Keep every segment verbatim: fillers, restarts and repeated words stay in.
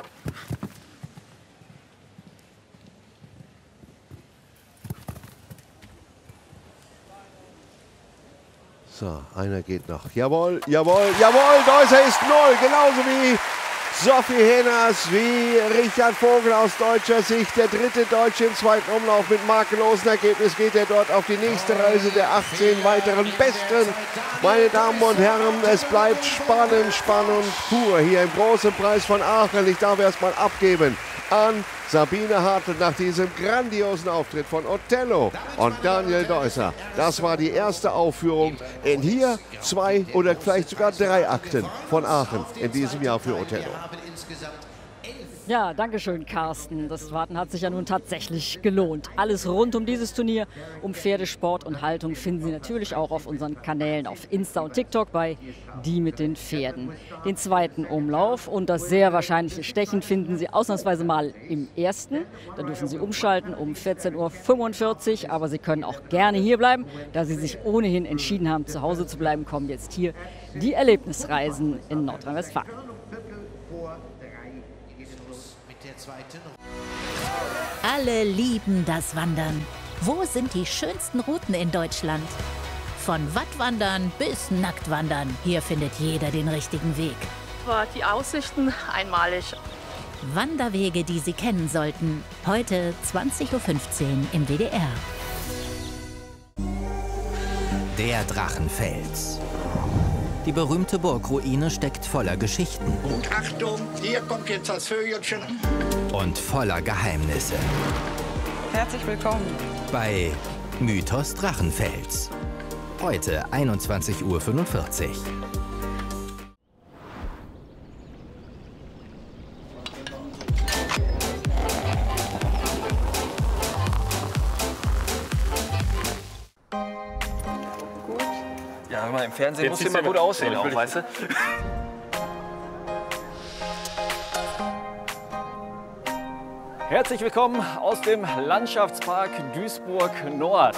So, einer geht noch. Jawohl, jawohl, jawohl, Deusser ist null. Genauso wie Sophie Heners, wie Richard Vogel aus deutscher Sicht. Der dritte Deutsche im zweiten Umlauf mit makellosen Ergebnis geht er dort auf die nächste Reise der achtzehn weiteren Besten. Meine Damen und Herren, es bleibt spannend, spannend pur hier im großen Preis von Aachen. Ich darf erst mal abgeben an Sabine Hartl nach diesem grandiosen Auftritt von Othello und Daniel Deusser. Das war die erste Aufführung in hier zwei oder vielleicht sogar drei Akten von Aachen in diesem Jahr für Othello. Ja, danke schön, Carsten. Das Warten hat sich ja nun tatsächlich gelohnt. Alles rund um dieses Turnier, um Pferdesport und Haltung finden Sie natürlich auch auf unseren Kanälen auf Insta und TikTok bei Die mit den Pferden. Den zweiten Umlauf und das sehr wahrscheinliche Stechen finden Sie ausnahmsweise mal im ersten. Da dürfen Sie umschalten um vierzehn Uhr fünfundvierzig, aber Sie können auch gerne hier bleiben. Da Sie sich ohnehin entschieden haben, zu Hause zu bleiben, kommen jetzt hier die Erlebnisreisen in Nordrhein-Westfalen. Alle lieben das Wandern. Wo sind die schönsten Routen in Deutschland? Von Wattwandern bis Nacktwandern. Hier findet jeder den richtigen Weg. Die Aussichten einmalig. Wanderwege, die Sie kennen sollten. Heute zwanzig Uhr fünfzehn im W D R. Der Drachenfels. Die berühmte Burgruine steckt voller Geschichten. Und Achtung, hier kommt jetzt das Vögelchen. Und voller Geheimnisse. Herzlich willkommen Bei Mythos Drachenfels. Heute einundzwanzig Uhr fünfundvierzig. Ja, hör mal, im Fernsehen muss immer gut aussehen, auch, weißt du? Herzlich willkommen aus dem Landschaftspark Duisburg Nord.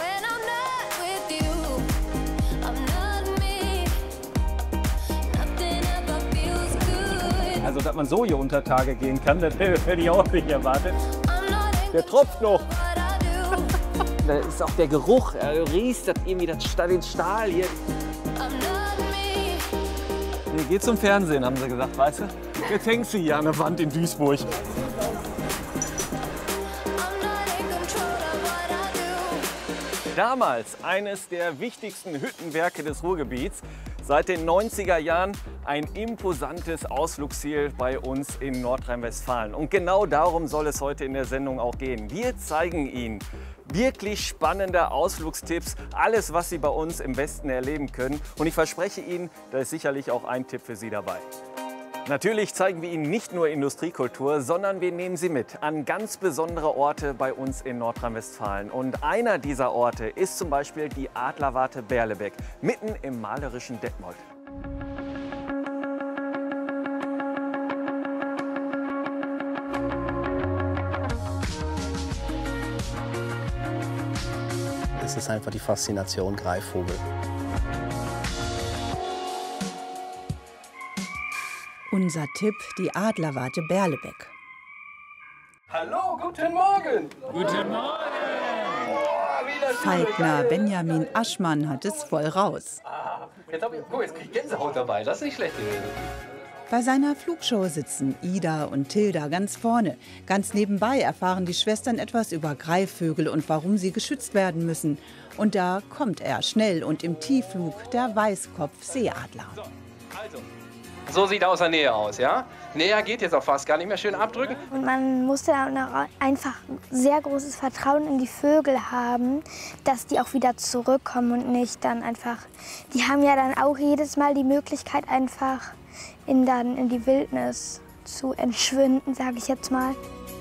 Also, dass man so hier unter Tage gehen kann, das hätte ich auch nicht erwartet. Der tropft noch. Da ist auch der Geruch, du riechst das irgendwie, das Stahl, den Stahl hier. Nee, geh zum Fernsehen, haben sie gesagt, weißt du? Jetzt hängst du hier an der Wand in Duisburg. Damals eines der wichtigsten Hüttenwerke des Ruhrgebiets. Seit den neunziger Jahren ein imposantes Ausflugsziel bei uns in Nordrhein-Westfalen. Und genau darum soll es heute in der Sendung auch gehen. Wir zeigen Ihnen wirklich spannende Ausflugstipps, alles, was Sie bei uns im Westen erleben können. Und ich verspreche Ihnen, da ist sicherlich auch ein Tipp für Sie dabei. Natürlich zeigen wir Ihnen nicht nur Industriekultur, sondern wir nehmen Sie mit an ganz besondere Orte bei uns in Nordrhein-Westfalen. Und einer dieser Orte ist zum Beispiel die Adlerwarte Berlebeck, mitten im malerischen Detmold. Es ist einfach die Faszination Greifvogel. Unser Tipp, die Adlerwarte Berlebeck. Hallo, guten Morgen! Guten Morgen! Falkner Benjamin Aschmann hat es voll raus. Ah, jetzt, hab ich, guck, jetzt krieg ich Gänsehaut dabei, das ist nicht schlecht gewesen. Bei seiner Flugshow sitzen Ida und Tilda ganz vorne. Ganz nebenbei erfahren die Schwestern etwas über Greifvögel und warum sie geschützt werden müssen. Und da kommt er schnell und im Tiefflug, der Weißkopf-Seeadler. So, also. So sieht er aus der Nähe aus, ja? Näher geht jetzt auch fast gar nicht mehr. Schön abdrücken. Und man muss dann auch einfach sehr großes Vertrauen in die Vögel haben, dass die auch wieder zurückkommen und nicht dann einfach... Die haben ja dann auch jedes Mal die Möglichkeit, einfach in, dann in die Wildnis zu entschwinden, sage ich jetzt mal.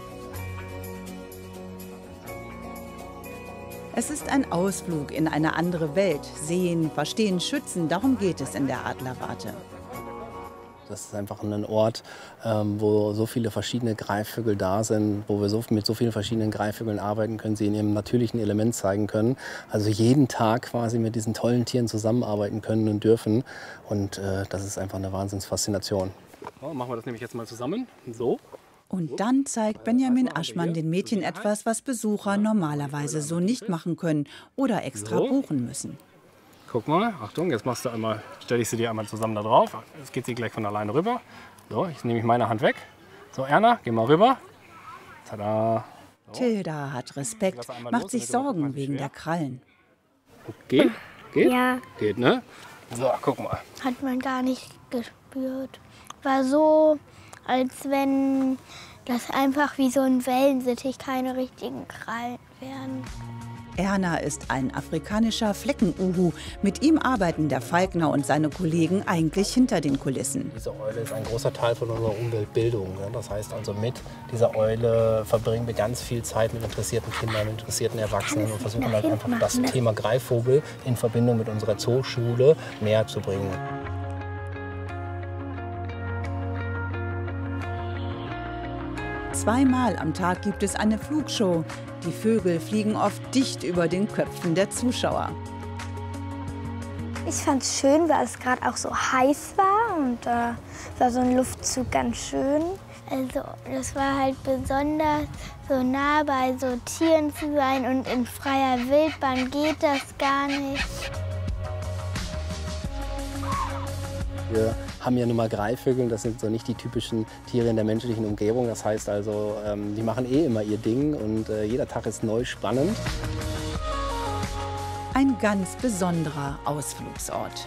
Es ist ein Ausflug in eine andere Welt. Sehen, verstehen, schützen, darum geht es in der Adlerwarte. Das ist einfach ein Ort, ähm, wo so viele verschiedene Greifvögel da sind, wo wir so, mit so vielen verschiedenen Greifvögeln arbeiten können, sie in ihrem natürlichen Element zeigen können. Also jeden Tag quasi mit diesen tollen Tieren zusammenarbeiten können und dürfen. Und äh, das ist einfach eine Wahnsinnsfaszination. So, machen wir das nämlich jetzt mal zusammen. So. Und dann zeigt Benjamin Aschmann den Mädchen etwas, was Besucher normalerweise so nicht machen können oder extra buchen müssen. Guck mal, Achtung, jetzt machst du einmal, stelle ich sie dir einmal zusammen da drauf. Jetzt geht sie gleich von alleine rüber. So, jetzt nehme ich meine Hand weg. So, Erna, geh mal rüber. Tada. So. Tilda hat Respekt, macht sich Sorgen wegen der Krallen. Geht? Geht? Ja. Geht, ne? So, guck mal. Hat man gar nicht gespürt. War so, als wenn das einfach wie so ein Wellensittich keine richtigen Krallen wären. Erna ist ein afrikanischer Flecken-Uhu. Mit ihm arbeiten der Falkner und seine Kollegen eigentlich hinter den Kulissen. Diese Eule ist ein großer Teil von unserer Umweltbildung. Das heißt also, mit dieser Eule verbringen wir ganz viel Zeit mit interessierten Kindern, mit interessierten Erwachsenen und versuchen halt einfach das Thema Greifvogel in Verbindung mit unserer Zooschule näher zu bringen. Zweimal am Tag gibt es eine Flugshow. Die Vögel fliegen oft dicht über den Köpfen der Zuschauer. Ich fand es schön, weil es gerade auch so heiß war und da äh, war so ein Luftzug ganz schön. Also das war halt besonders so nah bei so Tieren zu sein und in freier Wildbahn geht das gar nicht. Wir haben ja nun mal Greifvögel, das sind so nicht die typischen Tiere in der menschlichen Umgebung. Das heißt also, ähm, die machen eh immer ihr Ding und äh, jeder Tag ist neu spannend. Ein ganz besonderer Ausflugsort.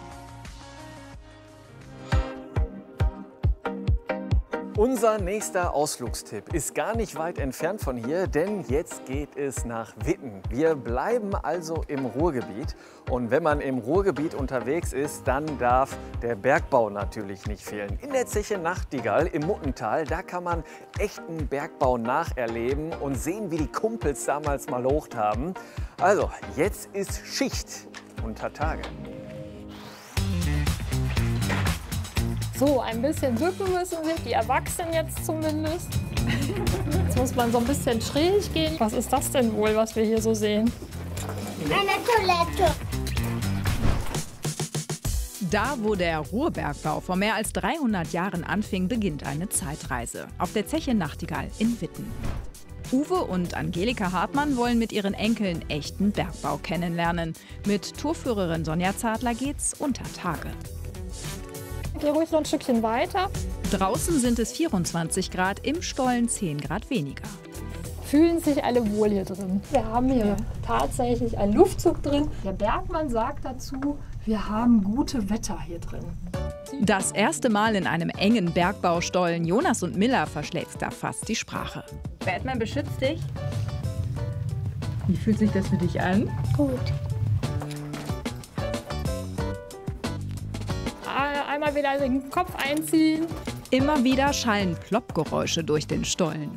Unser nächster Ausflugstipp ist gar nicht weit entfernt von hier, denn jetzt geht es nach Witten. Wir bleiben also im Ruhrgebiet und wenn man im Ruhrgebiet unterwegs ist, dann darf der Bergbau natürlich nicht fehlen. In der Zeche Nachtigall im Muttental, da kann man echten Bergbau nacherleben und sehen, wie die Kumpels damals mal locht haben. Also, jetzt ist Schicht unter Tage. So, ein bisschen bücken müssen wir, die Erwachsenen jetzt zumindest. Jetzt muss man so ein bisschen schräg gehen. Was ist das denn wohl, was wir hier so sehen? Eine Toilette. Da, wo der Ruhrbergbau vor mehr als dreihundert Jahren anfing, beginnt eine Zeitreise. Auf der Zeche Nachtigall in Witten. Uwe und Angelika Hartmann wollen mit ihren Enkeln echten Bergbau kennenlernen. Mit Tourführerin Sonja Zadler geht's unter Tage. Geh ruhig noch ein Stückchen weiter. Draußen sind es vierundzwanzig Grad, im Stollen zehn Grad weniger. Fühlen sich alle wohl hier drin. Wir haben hier ja. tatsächlich einen Luftzug drin. Der Bergmann sagt dazu, wir haben gute Wetter hier drin. Das erste Mal in einem engen Bergbaustollen. Jonas und Miller verschlägt da fast die Sprache. Batman beschützt dich. Wie fühlt sich das für dich an? Gut. Einmal wieder den Kopf einziehen. Immer wieder schallen Ploppgeräusche durch den Stollen.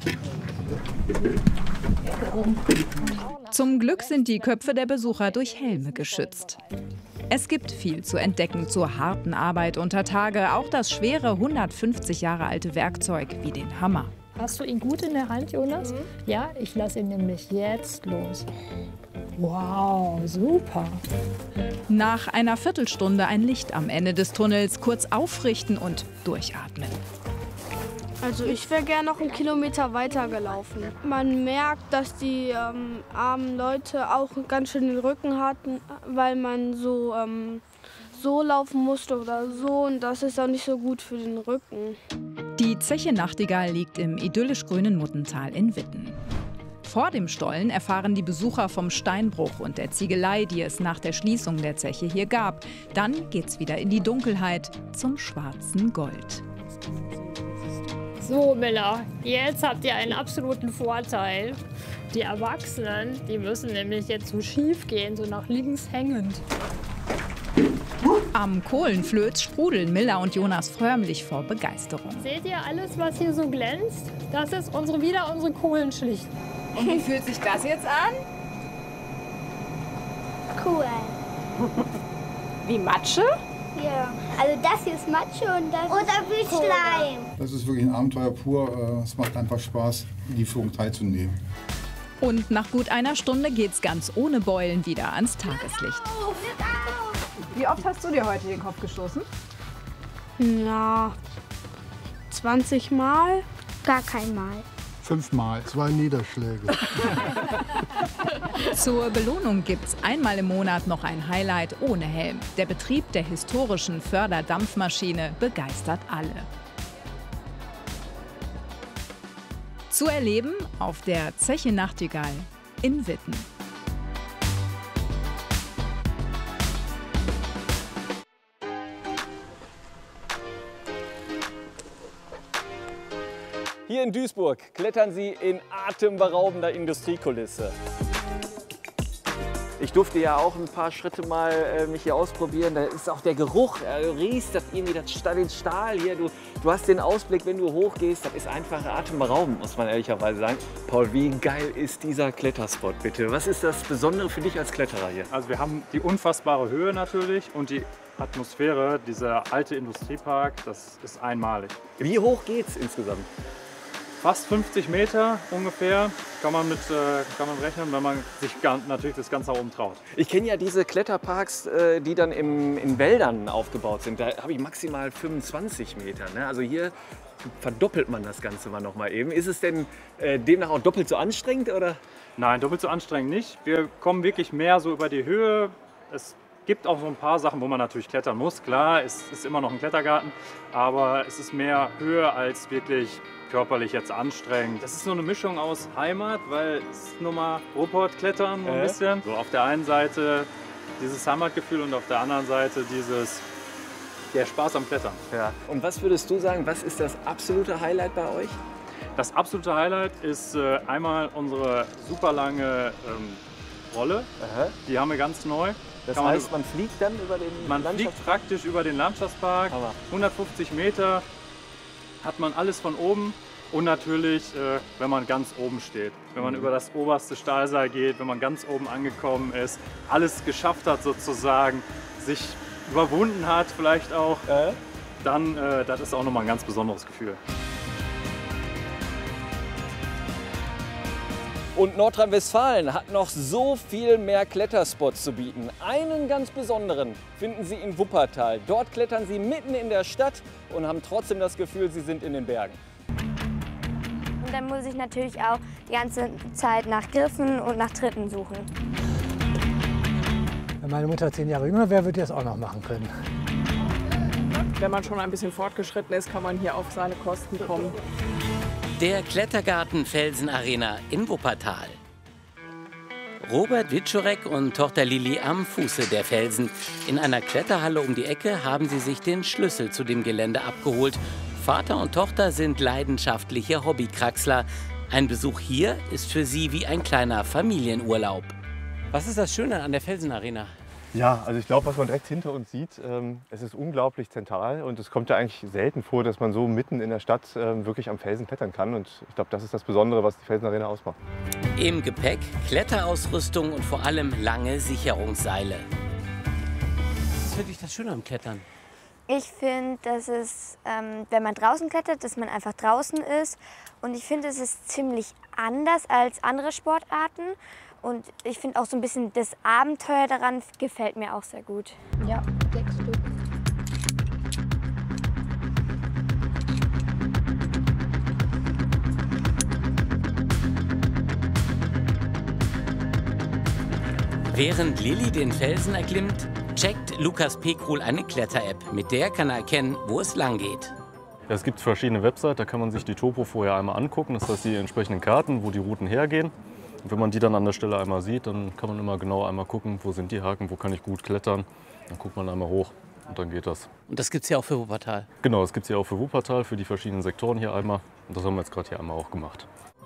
Zum Glück sind die Köpfe der Besucher durch Helme geschützt. Es gibt viel zu entdecken zur harten Arbeit unter Tage. Auch das schwere, hundertfünfzig Jahre alte Werkzeug wie den Hammer. Hast du ihn gut in der Hand, Jonas? Mhm. Ja, ich lasse ihn nämlich jetzt los. Wow, super. Nach einer Viertelstunde ein Licht am Ende des Tunnels, kurz aufrichten und durchatmen. Also ich wäre gerne noch einen Kilometer weiter gelaufen. Man merkt, dass die ähm, armen Leute auch ganz schön den Rücken hatten, weil man so, ähm, so laufen musste oder so. Und das ist auch nicht so gut für den Rücken. Die Zeche Nachtigall liegt im idyllisch grünen Muttental in Witten. Vor dem Stollen erfahren die Besucher vom Steinbruch und der Ziegelei, die es nach der Schließung der Zeche hier gab. Dann geht's wieder in die Dunkelheit zum schwarzen Gold. So, Miller, jetzt habt ihr einen absoluten Vorteil. Die Erwachsenen, die müssen nämlich jetzt so schief gehen, so nach links hängend. Am Kohlenflöz sprudeln Miller und Jonas förmlich vor Begeisterung. Seht ihr alles, was hier so glänzt? Das ist unsere, wieder unsere Kohlenschicht. Und wie fühlt sich das jetzt an? Cool. Wie Matsche? Ja, also das hier ist Matsche und das Oder wie Schleim. Das ist wirklich ein Abenteuer pur. Es macht einfach Spaß, in die Führung teilzunehmen. Und nach gut einer Stunde geht's ganz ohne Beulen wieder ans Tageslicht. Wie oft hast du dir heute den Kopf gestoßen? Na, zwanzig Mal. gar kein Mal. Fünfmal, zwei Niederschläge. Zur Belohnung gibt's einmal im Monat noch ein Highlight ohne Helm. Der Betrieb der historischen Förderdampfmaschine begeistert alle. Zu erleben auf der Zeche Nachtigall in Witten. Hier in Duisburg klettern Sie in atemberaubender Industriekulisse. Ich durfte ja auch ein paar Schritte mal äh, mich hier ausprobieren. Da ist auch der Geruch, äh, du riechst das irgendwie das Stahl, den Stahl hier. Du, du hast den Ausblick, wenn du hochgehst. Das ist einfach atemberaubend, muss man ehrlicherweise sagen. Paul, wie geil ist dieser Kletterspot bitte? Was ist das Besondere für dich als Kletterer hier? Also wir haben die unfassbare Höhe natürlich und die Atmosphäre. Dieser alte Industriepark, das ist einmalig. Wie hoch geht's insgesamt? Fast fünfzig Meter ungefähr kann man, mit, äh, kann man rechnen, wenn man sich natürlich das Ganze oben traut. Ich kenne ja diese Kletterparks, äh, die dann im, in Wäldern aufgebaut sind. Da habe ich maximal fünfundzwanzig Meter. Ne? Also hier verdoppelt man das Ganze mal noch mal eben. Ist es denn äh, demnach auch doppelt so anstrengend? Oder? Nein, doppelt so anstrengend nicht. Wir kommen wirklich mehr so über die Höhe. Es gibt auch so ein paar Sachen, wo man natürlich klettern muss. Klar, es ist immer noch ein Klettergarten, aber es ist mehr Höhe als wirklich körperlich jetzt anstrengend. Das ist so eine Mischung aus Heimat, weil es ist nur mal Ruhrpott-Klettern so ein äh? bisschen. So auf der einen Seite dieses Heimatgefühl und auf der anderen Seite dieses der Spaß am Klettern. Ja. Und was würdest du sagen, was ist das absolute Highlight bei euch? Das absolute Highlight ist äh, einmal unsere super lange ähm, Rolle. Aha. Die haben wir ganz neu. Das Kann heißt, man, man fliegt dann über den Man Landschafts- fliegt praktisch über den Landschaftspark. Hammer. hundertfünfzig Meter hat man alles von oben. Und natürlich, äh, wenn man ganz oben steht. Wenn man Mhm. über das oberste Stahlseil geht, wenn man ganz oben angekommen ist, alles geschafft hat sozusagen, sich überwunden hat vielleicht auch, äh? dann äh, das ist auch nochmal ein ganz besonderes Gefühl. Und Nordrhein-Westfalen hat noch so viel mehr Kletterspots zu bieten. Einen ganz besonderen finden Sie in Wuppertal. Dort klettern Sie mitten in der Stadt und haben trotzdem das Gefühl, Sie sind in den Bergen. Und dann muss ich natürlich auch die ganze Zeit nach Griffen und nach Tritten suchen. Wenn meine Mutter zehn Jahre jünger wäre, würde ich das auch noch machen können. Wenn man schon ein bisschen fortgeschritten ist, kann man hier auf seine Kosten kommen. Der Klettergarten Felsen Arena in Wuppertal. Robert Wiczorek und Tochter Lili am Fuße der Felsen. In einer Kletterhalle um die Ecke haben sie sich den Schlüssel zu dem Gelände abgeholt. Vater und Tochter sind leidenschaftliche Hobbykraxler. Ein Besuch hier ist für sie wie ein kleiner Familienurlaub. Was ist das Schöne an der Felsen Arena? Ja, also ich glaube, was man direkt hinter uns sieht, ähm, es ist unglaublich zentral und es kommt ja eigentlich selten vor, dass man so mitten in der Stadt ähm, wirklich am Felsen klettern kann. Und ich glaube, das ist das Besondere, was die Felsen Arena ausmacht. Im Gepäck Kletterausrüstung und vor allem lange Sicherungsseile. Was ist wirklich das Schöne am Klettern? Ich finde, dass es, ähm, wenn man draußen klettert, dass man einfach draußen ist. Und ich finde, es ist ziemlich anders als andere Sportarten. Und ich finde auch so ein bisschen das Abenteuer daran gefällt mir auch sehr gut. Ja, sechs Stück. Während Lilly den Felsen erklimmt, checkt Lukas Pekrul eine Kletter-App. Mit der kann er erkennen, wo es lang geht. Ja, es gibt verschiedene Websites, da kann man sich die Topo vorher einmal angucken. Das heißt, die entsprechenden Karten, wo die Routen hergehen. Und wenn man die dann an der Stelle einmal sieht, dann kann man immer genau einmal gucken, wo sind die Haken, wo kann ich gut klettern. Dann guckt man einmal hoch und dann geht das. Und das gibt es ja auch für Wuppertal? Genau, das gibt es ja auch für Wuppertal, für die verschiedenen Sektoren hier einmal. Und das haben wir jetzt gerade hier einmal auch gemacht.